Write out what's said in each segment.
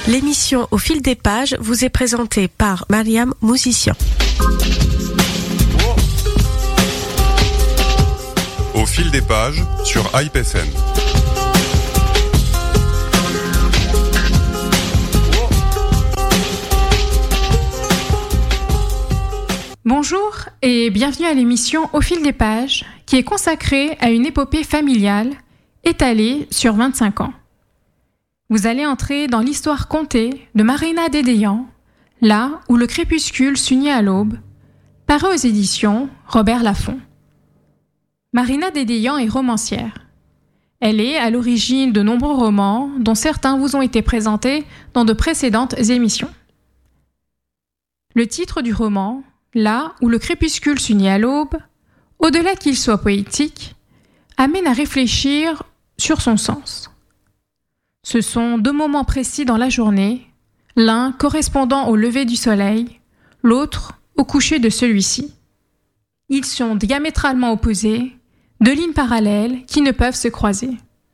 L'émission Au fil des pages vous est présentée par Mariam Musicien. Au fil des pages sur Hype FM. Bonjour et bienvenue à l'émission Au fil des pages qui est consacrée à une épopée familiale étalée sur 25 ans. Vous allez entrer dans l'histoire contée de Marina Dédéian, là où le crépuscule s'unit à l'aube, paru aux éditions Robert Laffont. Marina Dédéian est romancière. Elle est à l'origine de nombreux romans dont certains vous ont été présentés dans de précédentes émissions. Le titre du roman, là où le crépuscule s'unit à l'aube, au-delà qu'il soit poétique, amène à réfléchir sur son sens. Ce sont deux moments précis dans la journée, l'un correspondant au lever du soleil, l'autre au coucher de celui-ci. Ils sont diamétralement opposés, deux lignes parallèles qui ne peuvent se croiser.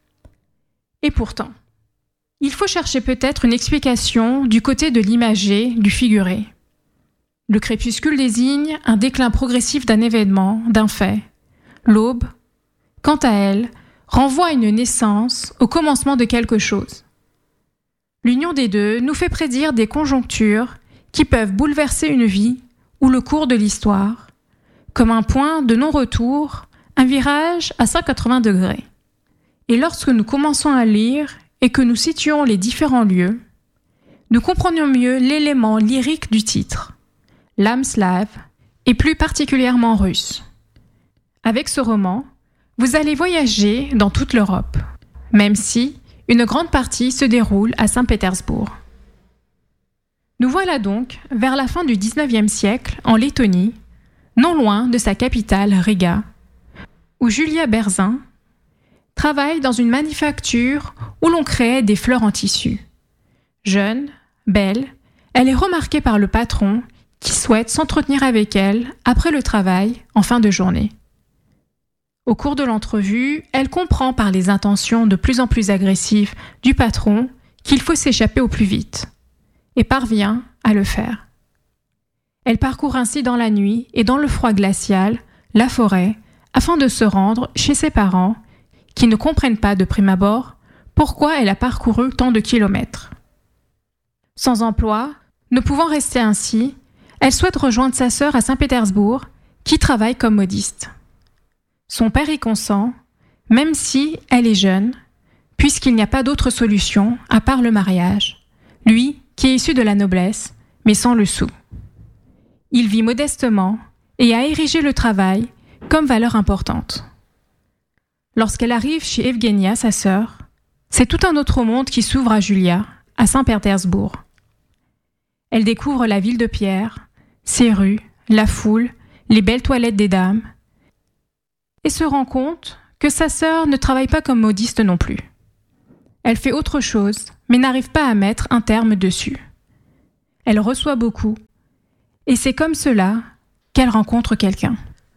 Et pourtant, il faut chercher peut-être une explication du côté de l'imagé, du figuré. Le crépuscule désigne un déclin progressif d'un événement, d'un fait. L'aube, quant à elle, renvoie à une naissance, au commencement de quelque chose. L'union des deux nous fait prédire des conjonctures qui peuvent bouleverser une vie ou le cours de l'histoire, comme un point de non-retour, un virage à 180 degrés. Et lorsque nous commençons à lire et que nous situons les différents lieux, nous comprenons mieux l'élément lyrique du titre, l'âme slave, et plus particulièrement russe. Avec ce roman, vous allez voyager dans toute l'Europe, même si une grande partie se déroule à Saint-Pétersbourg. Nous voilà donc vers la fin du XIXe siècle en Lettonie, non loin de sa capitale Riga, où Julia Berzin travaille dans une manufacture où l'on crée des fleurs en tissu. Jeune, belle, elle est remarquée par le patron qui souhaite s'entretenir avec elle après le travail en fin de journée. Au cours de l'entrevue, elle comprend par les intentions de plus en plus agressives du patron qu'il faut s'échapper au plus vite, et parvient à le faire. Elle parcourt ainsi dans la nuit et dans le froid glacial la forêt afin de se rendre chez ses parents qui ne comprennent pas de prime abord pourquoi elle a parcouru tant de kilomètres. Sans emploi, ne pouvant rester ainsi, elle souhaite rejoindre sa sœur à Saint-Pétersbourg, qui travaille comme modiste. Son père y consent, même si elle est jeune, puisqu'il n'y a pas d'autre solution à part le mariage, lui qui est issu de la noblesse, mais sans le sou. Il vit modestement et a érigé le travail comme valeur importante. Lorsqu'elle arrive chez Evgenia, sa sœur, c'est tout un autre monde qui s'ouvre à Julia, à Saint-Pétersbourg. Elle découvre la ville de pierre, ses rues, la foule, les belles toilettes des dames, et se rend compte que sa sœur ne travaille pas comme modiste non plus. Elle fait autre chose, mais n'arrive pas à mettre un terme dessus. Elle reçoit beaucoup, et c'est comme cela qu'elle rencontre quelqu'un.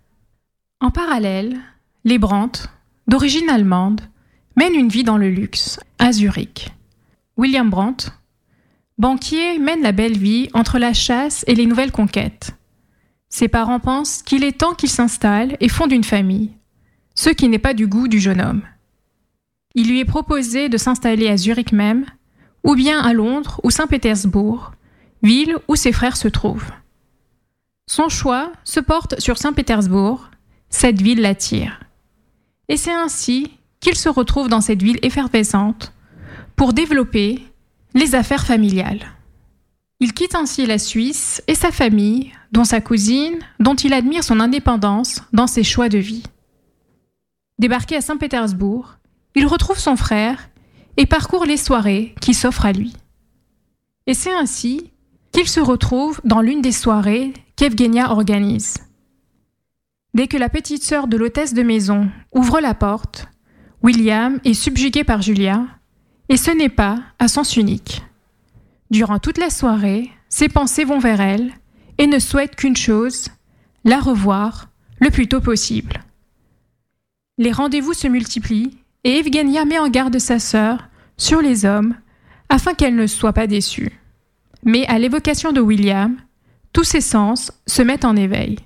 En parallèle, les Brandt, d'origine allemande, mènent une vie dans le luxe, à Zurich. William Brandt, banquier, mène la belle vie entre la chasse et les nouvelles conquêtes. Ses parents pensent qu'il est temps qu'il s'installe et fonde une famille, ce qui n'est pas du goût du jeune homme. Il lui est proposé de s'installer à Zurich même, ou bien à Londres ou Saint-Pétersbourg, ville où ses frères se trouvent. Son choix se porte sur Saint-Pétersbourg, cette ville l'attire. Et c'est ainsi qu'il se retrouve dans cette ville effervescente pour développer les affaires familiales. Il quitte ainsi la Suisse et sa famille, dont sa cousine, dont il admire son indépendance dans ses choix de vie. Débarqué à Saint-Pétersbourg, il retrouve son frère et parcourt les soirées qui s'offrent à lui. Et c'est ainsi qu'il se retrouve dans l'une des soirées qu'Evgenia organise. Dès que la petite sœur de l'hôtesse de maison ouvre la porte, William est subjugué par Julia, et ce n'est pas à sens unique. Durant toute la soirée, ses pensées vont vers elle et ne souhaite qu'une chose, la revoir le plus tôt possible. Les rendez-vous se multiplient et Evgenia met en garde sa sœur sur les hommes afin qu'elle ne soit pas déçue. Mais à l'évocation de William, tous ses sens se mettent en éveil.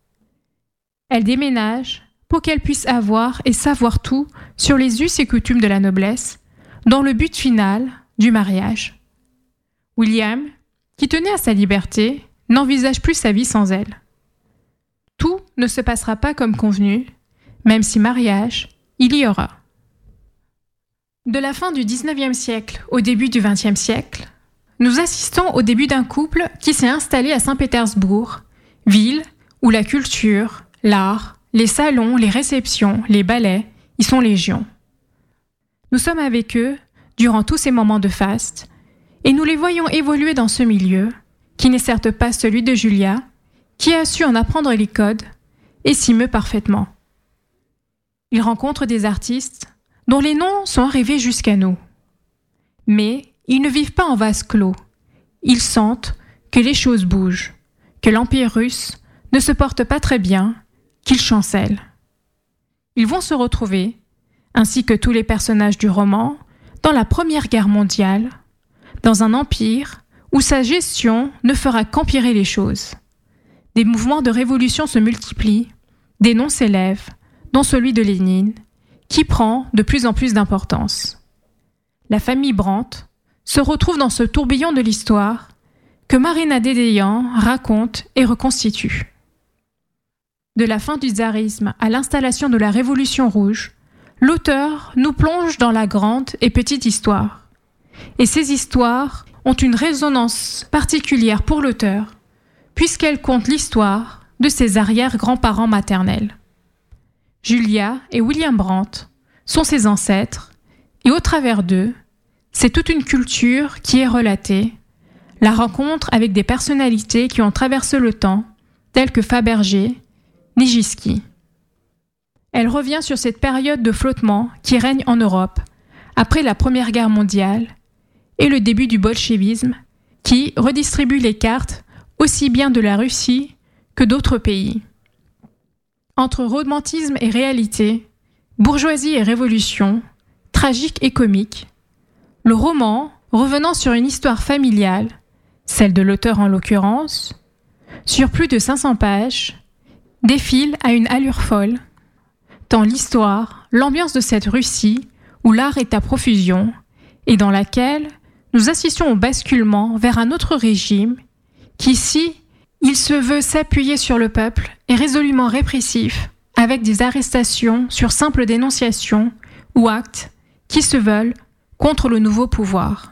Elle déménage pour qu'elle puisse avoir et savoir tout sur les us et coutumes de la noblesse, dans le but final du mariage. William, qui tenait à sa liberté, n'envisage plus sa vie sans elle. Tout ne se passera pas comme convenu, même si mariage, il y aura. De la fin du XIXe siècle au début du XXe siècle, nous assistons au début d'un couple qui s'est installé à Saint-Pétersbourg, ville où la culture, l'art, les salons, les réceptions, les ballets y sont légion. Nous sommes avec eux durant tous ces moments de faste et nous les voyons évoluer dans ce milieu, qui n'est certes pas celui de Julia, qui a su en apprendre les codes et s'y meut parfaitement. Ils rencontrent des artistes dont les noms sont arrivés jusqu'à nous. Mais ils ne vivent pas en vase clos. Ils sentent que les choses bougent, que l'Empire russe ne se porte pas très bien, qu'il chancelle. Ils vont se retrouver, ainsi que tous les personnages du roman, dans la Première Guerre mondiale, dans un empire où sa gestion ne fera qu'empirer les choses. Des mouvements de révolution se multiplient, des noms s'élèvent, dont celui de Lénine, qui prend de plus en plus d'importance. La famille Brandt se retrouve dans ce tourbillon de l'histoire que Marina Dédéian raconte et reconstitue. De la fin du tsarisme à l'installation de la Révolution rouge, l'auteur nous plonge dans la grande et petite histoire. Et ces histoires ont une résonance particulière pour l'auteur, puisqu'elles content l'histoire de ses arrière-grands-parents maternels. Julia et William Brandt sont ses ancêtres, et au travers d'eux, c'est toute une culture qui est relatée, la rencontre avec des personnalités qui ont traversé le temps, telles que Fabergé, Nijinsky. Elle revient sur cette période de flottement qui règne en Europe, après la Première Guerre mondiale, et le début du bolchevisme, qui redistribue les cartes aussi bien de la Russie que d'autres pays. Entre romantisme et réalité, bourgeoisie et révolution, tragique et comique, le roman, revenant sur une histoire familiale, celle de l'auteur en l'occurrence, sur plus de 500 pages, défile à une allure folle, tant l'histoire, l'ambiance de cette Russie où l'art est à profusion et dans laquelle nous assistons au basculement vers un autre régime qui, si il se veut s'appuyer sur le peuple, est résolument répressif, avec des arrestations sur simple dénonciation ou actes qui se veulent contre le nouveau pouvoir.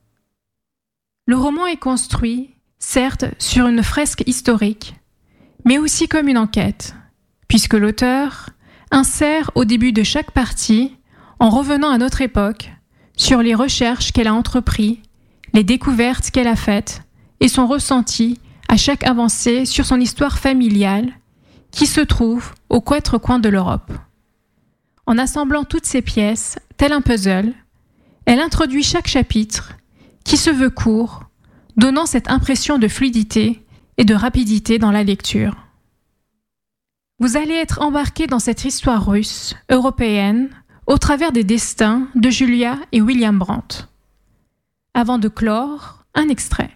Le roman est construit, certes, sur une fresque historique, mais aussi comme une enquête, puisque l'auteur insère au début de chaque partie, en revenant à notre époque, sur les recherches qu'elle a entreprises, les découvertes qu'elle a faites et son ressenti à chaque avancée sur son histoire familiale qui se trouve aux quatre coins de l'Europe. En assemblant toutes ces pièces, tel un puzzle, elle introduit chaque chapitre qui se veut court, donnant cette impression de fluidité et de rapidité dans la lecture. Vous allez être embarqué dans cette histoire russe, européenne, au travers des destins de Julia et William Brandt. Avant de clore, un extrait.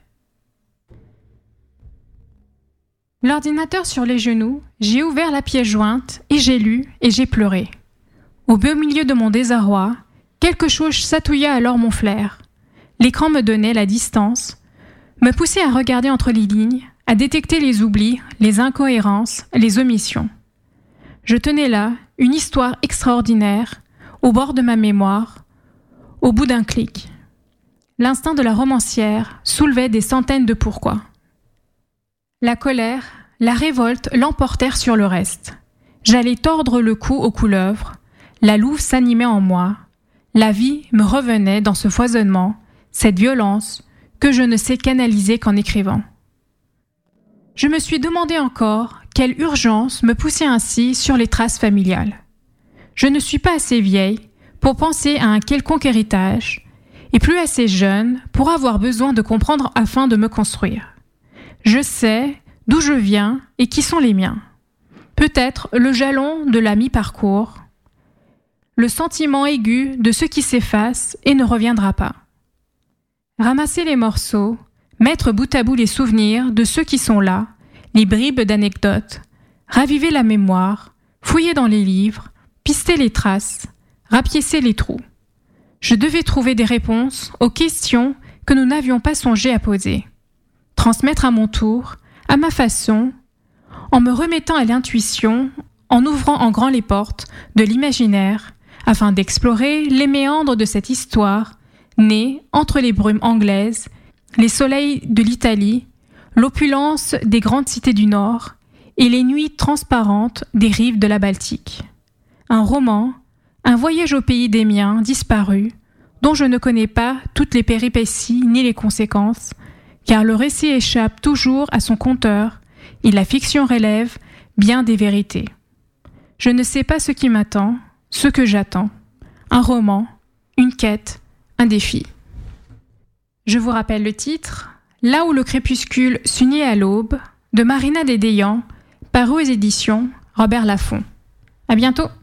L'ordinateur sur les genoux, j'ai ouvert la pièce jointe et j'ai lu et j'ai pleuré. Au beau milieu de mon désarroi, quelque chose chatouilla alors mon flair. L'écran me donnait la distance, me poussait à regarder entre les lignes, à détecter les oublis, les incohérences, les omissions. Je tenais là une histoire extraordinaire, au bord de ma mémoire, au bout d'un clic. L'instinct de la romancière soulevait des centaines de pourquoi. La colère, la révolte l'emportèrent sur le reste. J'allais tordre le cou aux couleuvres, la louve s'animait en moi, la vie me revenait dans ce foisonnement, cette violence que je ne sais canaliser qu'en écrivant. Je me suis demandé encore quelle urgence me poussait ainsi sur les traces familiales. Je ne suis pas assez vieille pour penser à un quelconque héritage, et plus assez jeune pour avoir besoin de comprendre afin de me construire. Je sais d'où je viens et qui sont les miens. Peut-être le jalon de la mi-parcours, le sentiment aigu de ce qui s'efface et ne reviendra pas. Ramasser les morceaux, mettre bout à bout les souvenirs de ceux qui sont là, les bribes d'anecdotes, raviver la mémoire, fouiller dans les livres, pister les traces, rapiécer les trous. Je devais trouver des réponses aux questions que nous n'avions pas songé à poser. Transmettre à mon tour, à ma façon, en me remettant à l'intuition, en ouvrant en grand les portes de l'imaginaire, afin d'explorer les méandres de cette histoire, née entre les brumes anglaises, les soleils de l'Italie, l'opulence des grandes cités du Nord et les nuits transparentes des rives de la Baltique. Un roman, un voyage au pays des miens disparus, dont je ne connais pas toutes les péripéties ni les conséquences, car le récit échappe toujours à son conteur et la fiction relève bien des vérités. Je ne sais pas ce qui m'attend, ce que j'attends. Un roman, une quête, un défi. Je vous rappelle le titre, Là où le crépuscule s'unit à l'aube, de Marina Dédéian, paru aux éditions Robert Laffont. À bientôt!